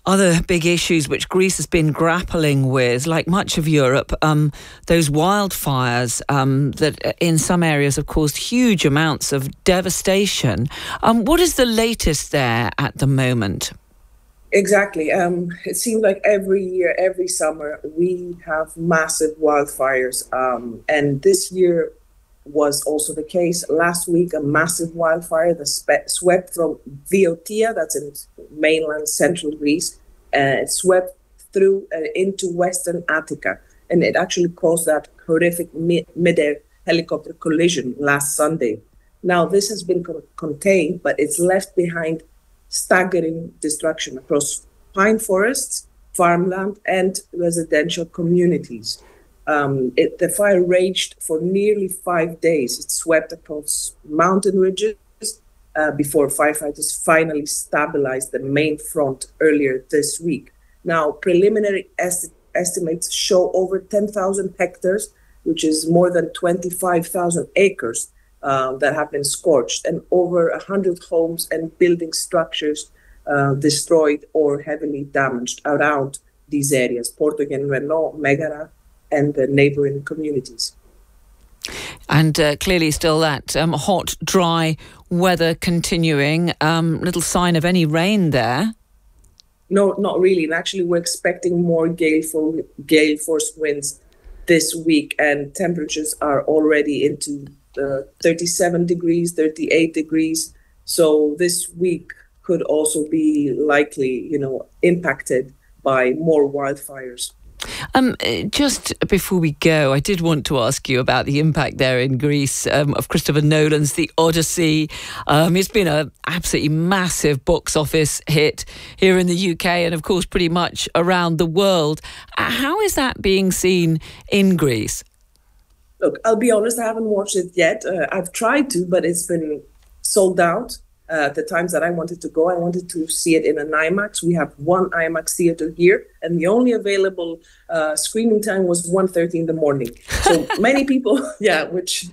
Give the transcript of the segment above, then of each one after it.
other big issues which Greece has been grappling with, like much of Europe, those wildfires that in some areas have caused huge amounts of devastation. What is the latest there at the moment? Exactly. It seems like every year, every summer, we have massive wildfires. And this year was also the case. Last week, a massive wildfire that swept from Viotia, that's in mainland central Greece, it swept through into western Attica. And it actually caused that horrific mid-air helicopter collision last Sunday. Now, this has been contained, but it's left behind staggering destruction across pine forests, farmland, and residential communities. The fire raged for nearly 5 days. It swept across mountain ridges before firefighters finally stabilized the main front earlier this week. Now, preliminary estimates show over 10,000 hectares, which is more than 25,000 acres, that have been scorched, and over 100 homes and building structures destroyed or heavily damaged around these areas, Portogenreno, Megara, and the neighboring communities. And clearly still that hot, dry weather continuing. Little sign of any rain there. No, not really. And actually, we're expecting more gale force winds this week, and temperatures are already into 37 degrees, 38 degrees. So this week could also be likely, impacted by more wildfires. Just before we go, I did want to ask you about the impact there in Greece of Christopher Nolan's The Odyssey. It's been an absolutely massive box office hit here in the UK and, of course, pretty much around the world. How is that being seen in Greece? Look, I'll be honest, I haven't watched it yet. I've tried to, but it's been sold out. The times that I wanted to go, I wanted to see it in an IMAX. We have one IMAX theater here, and the only available screening time was 1:30 in the morning. So many people, it's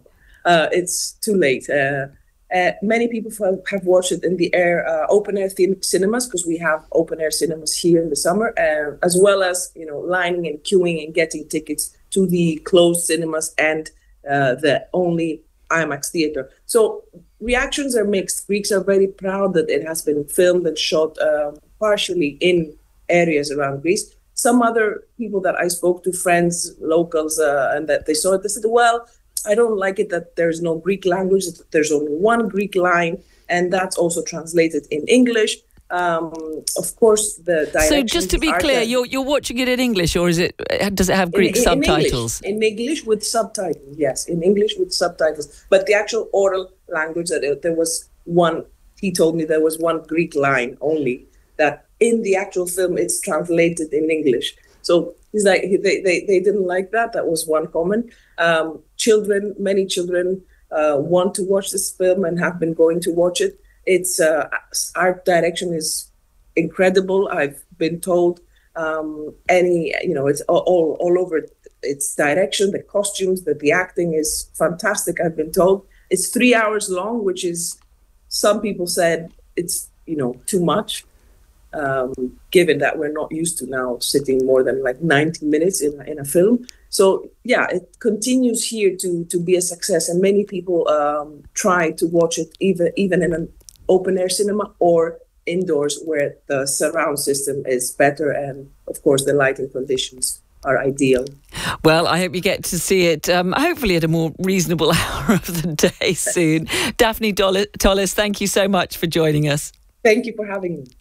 too late. Many people have watched it in the open-air cinemas, because we have open-air cinemas here in the summer, as well as, lining and queuing and getting tickets to the closed cinemas and the only IMAX theater. So reactions are mixed. Greeks are very proud that it has been filmed and shot partially in areas around Greece. Some other people that I spoke to, friends, locals, and that they saw it, they said, well, I don't like it that there's no Greek language, that there's only one Greek line, and that's also translated in English. Of course, the direction. So just to be clear, you're watching it in English, or does it have Greek subtitles? In English with subtitles, yes, in English with subtitles. But the actual oral language, there was one. He told me there was one Greek line only, that in the actual film it's translated in English. So he's like, they didn't like that. That was one comment. Many children want to watch this film and have been going to watch it. Its art direction is incredible. I've been told it's all over its direction, the costumes, the acting is fantastic. I've been told it's 3 hours long, which is, some people said it's, too much, given that we're not used to now sitting more than like 90 minutes in a film. So it continues here to be a success, and many people try to watch it even in an open-air cinema or indoors where the surround system is better and, of course, the lighting conditions are ideal. Well, I hope you get to see it, hopefully at a more reasonable hour of the day soon. Daphne Tollis, thank you so much for joining us. Thank you for having me.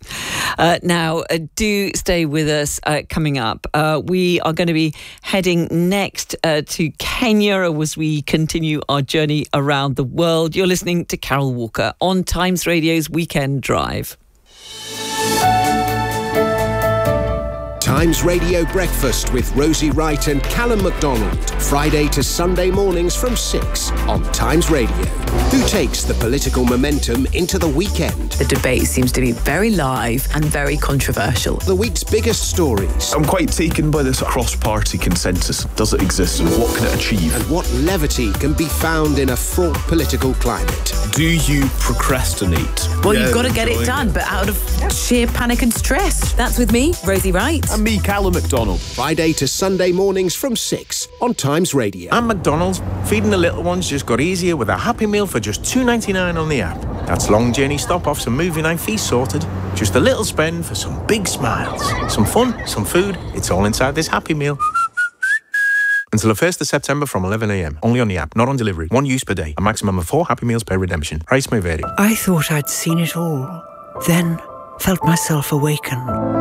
Now, do stay with us. Coming up, we are going to be heading next to Kenya as we continue our journey around the world. You're listening to Carol Walker on Times Radio's Weekend Drive. Times Radio Breakfast with Rosie Wright and Callum MacDonald. Friday to Sunday mornings from 6 on Times Radio. Who takes the political momentum into the weekend? The debate seems to be very live and very controversial. The week's biggest stories. I'm quite taken by this cross-party consensus. Does it exist and what can it achieve? And what levity can be found in a fraught political climate. Do you procrastinate? Well, you've got to get it done, but out of sheer panic and stress. That's with me, Rosie Wright. And me, Callum MacDonald. Friday to Sunday mornings from 6 on Times Radio. And McDonald's, feeding the little ones just got easier with a Happy Meal for just $2.99 on the app. That's long journey stop-offs and movie night fees sorted. Just a little spend for some big smiles. Some fun, some food, it's all inside this Happy Meal. Until the 1st of September from 11 a.m. Only on the app, not on delivery. One use per day. A maximum of 4 Happy Meals per redemption. Price may vary. I thought I'd seen it all, then felt myself awaken.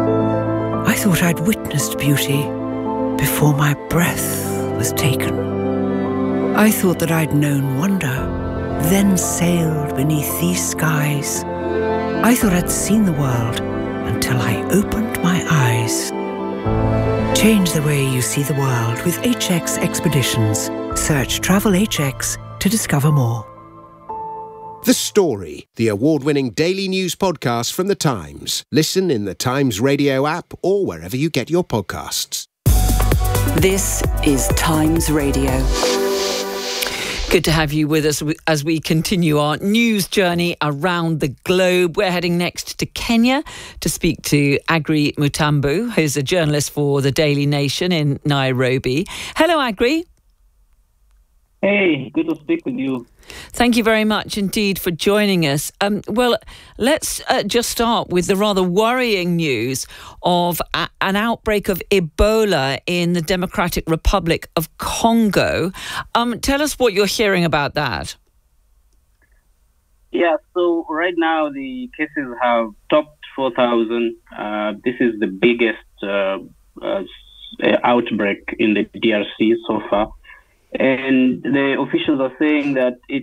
I thought I'd witnessed beauty before my breath was taken. I thought that I'd known wonder, then sailed beneath these skies. I thought I'd seen the world until I opened my eyes. Change the way you see the world with HX Expeditions. Search Travel HX to discover more. The Story, the award-winning daily news podcast from The Times. Listen in the Times Radio app or wherever you get your podcasts. This is Times Radio. Good to have you with us as we continue our news journey around the globe. We're heading next to Kenya to speak to Aggrey Mutambu, who's a journalist for the Daily Nation in Nairobi. Hello, Aggrey. Hey, good to speak with you. Thank you very much indeed for joining us. Well, let's just start with the rather worrying news of an outbreak of Ebola in the Democratic Republic of Congo. Tell us what you're hearing about that. Yeah, so right now the cases have topped 4,000. This is the biggest outbreak in the DRC so far. And the officials are saying that it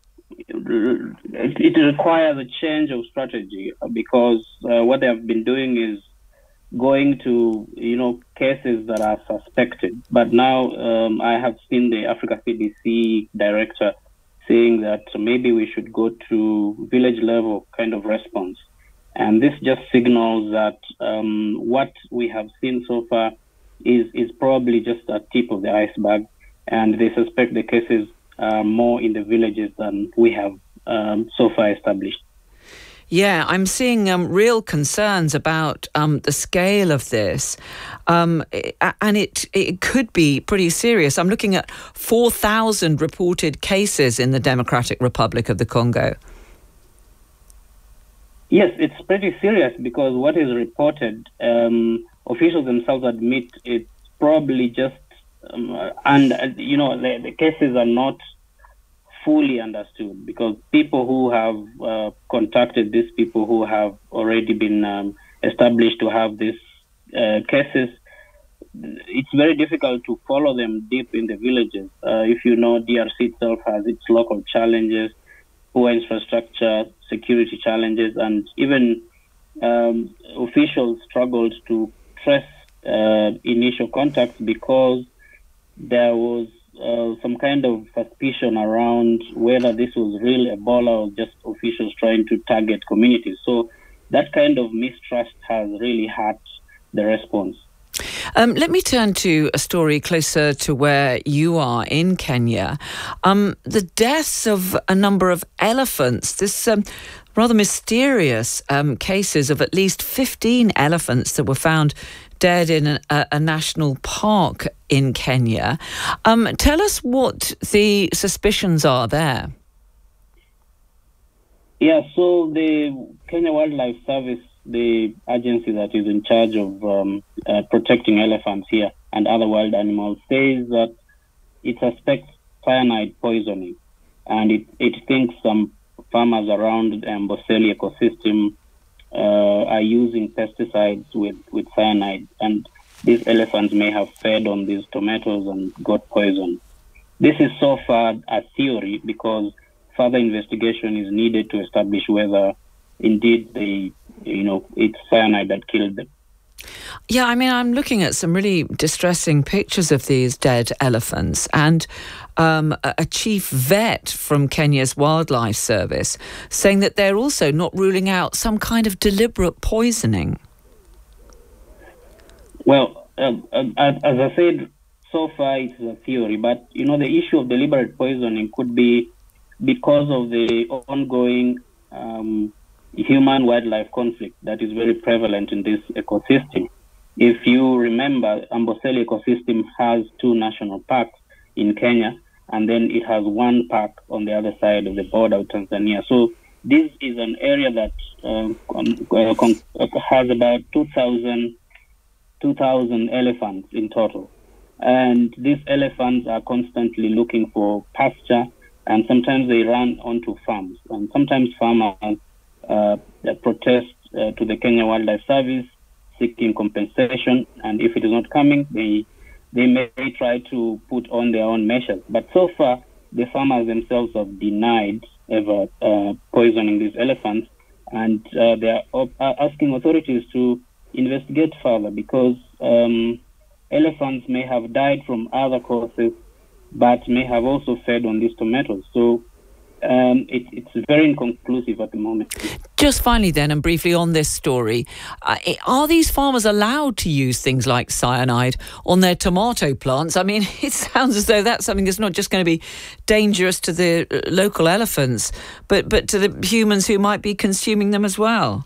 requires a change of strategy because what they have been doing is going to, cases that are suspected. But now I have seen the Africa CDC director saying that maybe we should go to village level kind of response. And this just signals that what we have seen so far is probably just a tip of the iceberg. And they suspect the cases are more in the villages than we have so far established. Yeah, I'm seeing real concerns about the scale of this. And it could be pretty serious. I'm looking at 4,000 reported cases in the Democratic Republic of the Congo. Yes, it's pretty serious because what is reported, officials themselves admit it's probably just the cases are not fully understood because people who have contacted these people who have already been established to have these cases, it's very difficult to follow them deep in the villages. If you know, DRC itself has its local challenges, poor infrastructure, security challenges, and even officials struggled to trace initial contacts because there was some kind of suspicion around whether this was real Ebola or just officials trying to target communities. So that kind of mistrust has really hurt the response. Let me turn to a story closer to where you are in Kenya. The deaths of a number of elephants. This rather mysterious cases of at least 15 elephants that were found dead in a national park in Kenya. Tell us what the suspicions are there. Yeah, so the Kenya Wildlife Service, the agency that is in charge of protecting elephants here and other wild animals, says that it suspects cyanide poisoning, and it thinks some farmers around Amboseli ecosystem are using pesticides with cyanide, and these elephants may have fed on these tomatoes and got poisoned. This is so far a theory because further investigation is needed to establish whether indeed it's cyanide that killed them. Yeah, I mean, I'm looking at some really distressing pictures of these dead elephants, and a chief vet from Kenya's Wildlife Service saying that they're also not ruling out some kind of deliberate poisoning. Well, as I said, so far it's a theory, but, the issue of deliberate poisoning could be because of the ongoing human-wildlife conflict that is very prevalent in this ecosystem. If you remember, Amboseli ecosystem has 2 national parks in Kenya, and then it has 1 park on the other side of the border with Tanzania. So this is an area that has about 2,000 elephants in total. And these elephants are constantly looking for pasture, and sometimes they run onto farms. And sometimes farmers protest to the Kenya Wildlife Service seeking compensation, and if it is not coming, they may try to put on their own measures. But so far, the farmers themselves have denied ever poisoning these elephants, and they are asking authorities to investigate further, because elephants may have died from other causes, but may have also fed on these tomatoes. So it's very inconclusive at the moment. Just finally then, and briefly on this story, are these farmers allowed to use things like cyanide on their tomato plants? I mean, it sounds as though that's something that's not just going to be dangerous to the local elephants, but to the humans who might be consuming them as well.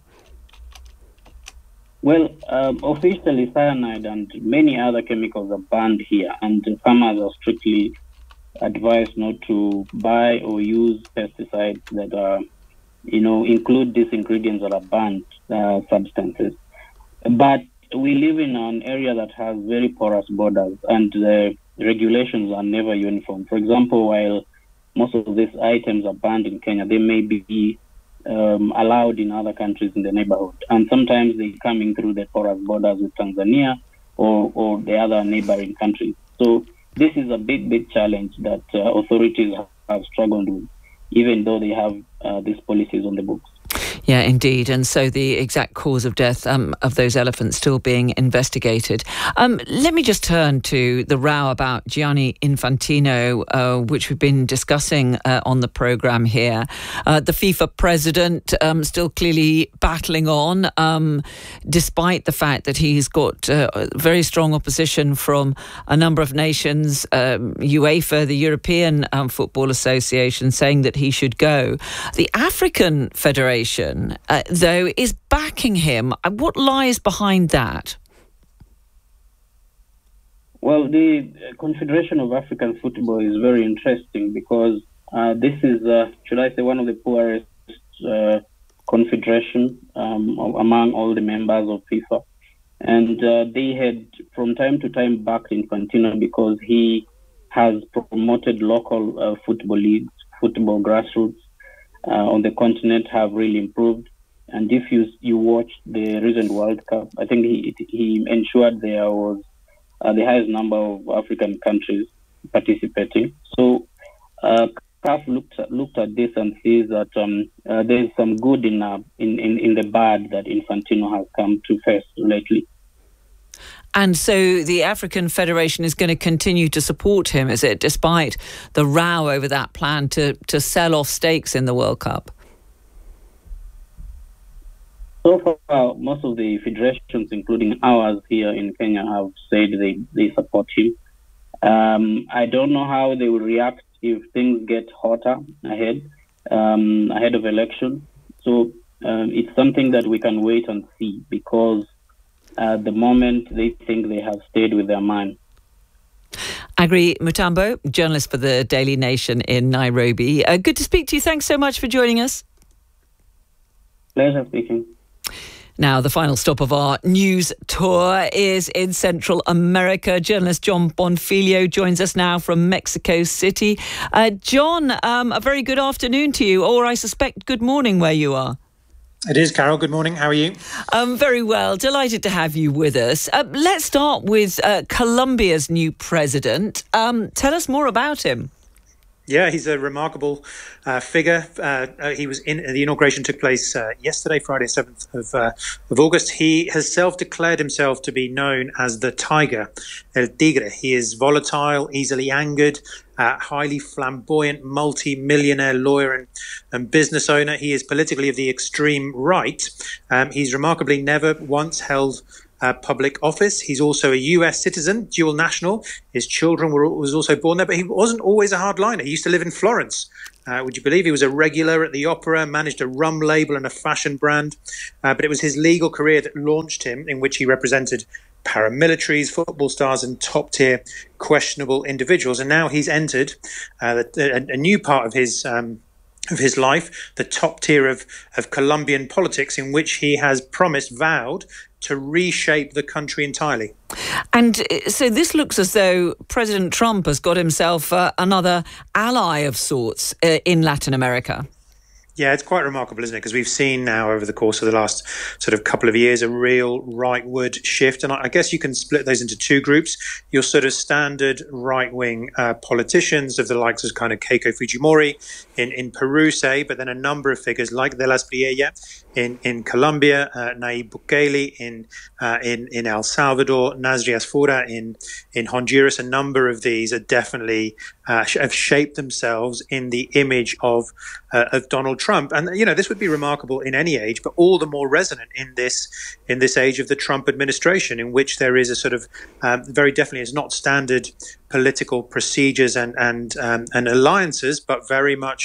Well, officially cyanide and many other chemicals are banned here, and farmers are strictly advised not to buy or use pesticides that are, include these ingredients that are banned substances. But we live in an area that has very porous borders, and the regulations are never uniform. For example, while most of these items are banned in Kenya, they may be allowed in other countries in the neighborhood. And sometimes they're coming through the porous borders with Tanzania or the other neighboring countries. So this is a big challenge that authorities have struggled with, even though they have these policies on the books. Yeah, indeed. And so the exact cause of death of those elephants still being investigated. Let me just turn to the row about Gianni Infantino, which we've been discussing on the programme here. The FIFA president still clearly battling on, despite the fact that he's got very strong opposition from a number of nations, UEFA, the European Football Association, saying that he should go. The African Federation, though, is backing him. What lies behind that? Well, the Confederation of African Football is very interesting because this is, should I say, one of the poorest confederation among all the members of FIFA. And they had, from time to time, backed Infantino because he has promoted local football leagues, football grassroots on the continent have really improved. And if you watch the recent World Cup, I think he ensured there was the highest number of African countries participating. So CAF looked at this and sees that there is some good in the bad that Infantino has come to face lately. And so the African Federation is going to continue to support him, is it, despite the row over that plan to sell off stakes in the World Cup? So far, most of the federations, including ours here in Kenya, have said they support him. I don't know how they will react if things get hotter ahead of election. So it's something that we can wait and see, because at the moment, they think they have stayed with their man. Aggrey Mutambo, journalist for the Daily Nation in Nairobi. Good to speak to you. Thanks so much for joining us. Pleasure speaking. Now, the final stop of our news tour is in Central America. Journalist John Bonfiglio joins us now from Mexico City. John, a very good afternoon to you, or I suspect good morning where you are. It is, Carol. Good morning. How are you? Very well. Delighted to have you with us. Let's start with Colombia's new president. Tell us more about him. Yeah, he's a remarkable figure. He was the inauguration took place yesterday, Friday, 7th of August. He has self-declared himself to be known as the Tiger, El Tigre. He is volatile, easily angered, highly flamboyant, multi-millionaire lawyer and business owner. He is politically of the extreme right. He's remarkably never once held public office. He's also a US citizen, dual national. His children was also born there, but he wasn't always a hardliner. He used to live in Florence. Would you believe he was a regular at the opera, managed a rum label and a fashion brand? But it was his legal career that launched him, in which he represented paramilitaries, football stars, and top-tier questionable individuals. And now he's entered a new part of his life, the top tier of Colombian politics, in which he has vowed to reshape the country entirely. And so this looks as though President Trump has got himself another ally of sorts in Latin America. Yeah, it's quite remarkable, isn't it? Because we've seen now over the course of the last sort of couple of years a real rightward shift. And I guess you can split those into two groups. Your sort of standard right-wing politicians of the likes of kind of Keiko Fujimori in Peru, say, but then a number of figures like De La Espriella in Colombia, Nayib Bukele in El Salvador, Nasri Asfoura in Honduras. A number of these are definitely have shaped themselves in the image of Donald Trump. And, you know, this would be remarkable in any age, but all the more resonant in this age of the Trump administration, in which there is a sort of very definitely is not standard political procedures and alliances, but very much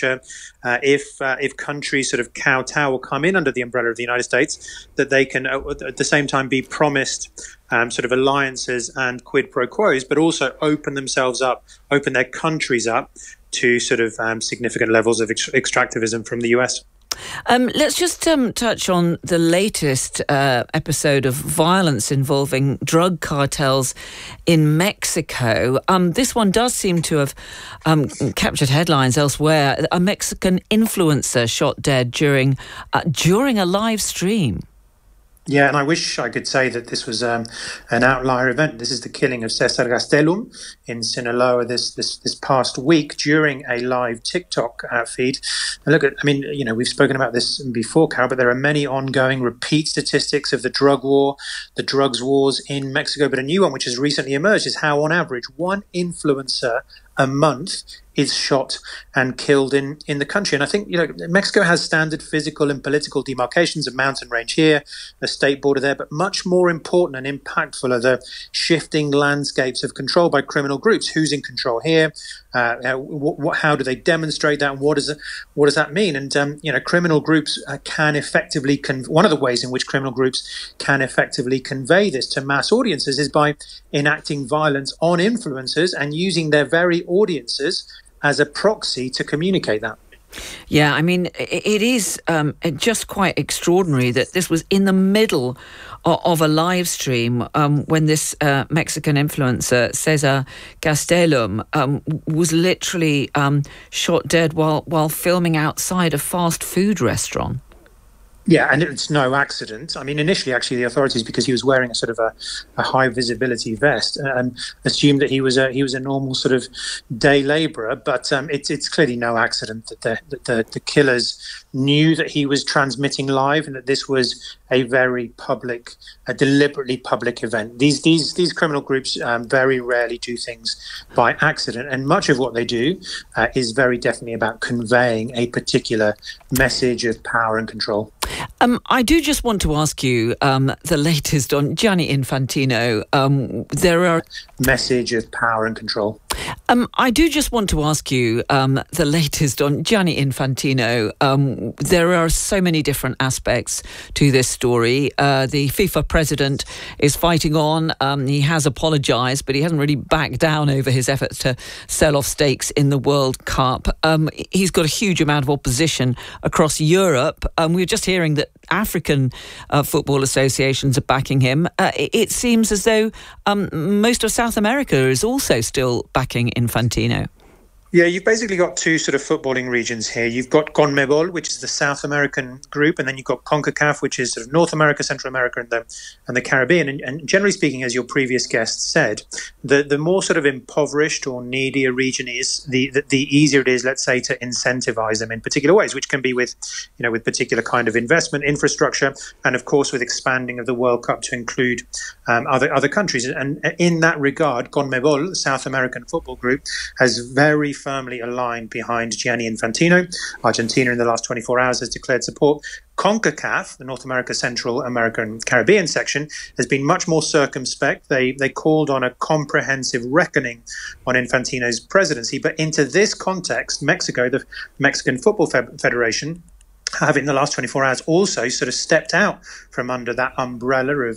if countries sort of kowtow or come in under the umbrella of the United States, that they can at the same time be promised sort of alliances and quid pro quos, but also open their countries up to sort of significant levels of extractivism from the US. Let's just touch on the latest episode of violence involving drug cartels in Mexico. This one does seem to have captured headlines elsewhere. A Mexican influencer shot dead during a live stream. Yeah, and I wish I could say that this was an outlier event. This is the killing of Cesar Gastelum in Sinaloa this past week during a live TikTok feed. And we've spoken about this before, Carol, but there are many ongoing repeat statistics of the drugs wars in Mexico. But a new one which has recently emerged is how, on average, one influencer a month is shot and killed in the country. And I think, Mexico has standard physical and political demarcations, a mountain range here, a state border there, but much more important and impactful are the shifting landscapes of control by criminal groups. Who's in control here? How do they demonstrate that? And what does that mean? And, criminal groups can effectively, one of the ways in which criminal groups can effectively convey this to mass audiences is by enacting violence on influencers and using their very audiences as a proxy to communicate that. Yeah, I mean, it is just quite extraordinary that this was in the middle of a live stream when this Mexican influencer, Cesar Gastelum, was literally shot dead while filming outside a fast food restaurant. Yeah, and it's no accident. I mean, initially, actually, the authorities, because he was wearing a sort of a high visibility vest, assumed that he was a normal sort of day labourer. But it's clearly no accident that the killers knew that he was transmitting live and that this was a very public, a deliberately public event. These criminal groups very rarely do things by accident, and much of what they do is very definitely about conveying a particular message of power and control. I do just want to ask you the latest on Gianni Infantino. There are message of power and control. I do just want to ask you the latest on Gianni Infantino. There are so many different aspects to this story. The FIFA president is fighting on. He has apologised, but he hasn't really backed down over his efforts to sell off stakes in the World Cup. He's got a huge amount of opposition across Europe. We're just hearing that African football associations are backing him. It seems as though most of South America is also still backing Infantino. Yeah, you've basically got two sort of footballing regions here. You've got CONMEBOL, which is the South American group, and then you've got CONCACAF, which is sort of North America, Central America, and the Caribbean. And generally speaking, as your previous guest said, the more sort of impoverished or needier region is, the easier it is, let's say, to incentivize them in particular ways, which can be with particular kind of investment infrastructure, and of course with expanding of the World Cup to include other countries. And in that regard, CONMEBOL, the South American football group, has very firmly aligned behind Gianni Infantino. Argentina in the last 24 hours has declared support. CONCACAF, the North America, Central America and Caribbean section, has been much more circumspect. They called on a comprehensive reckoning on Infantino's presidency. But into this context, Mexico, the Mexican Football Federation, have in the last 24 hours also sort of stepped out from under that umbrella of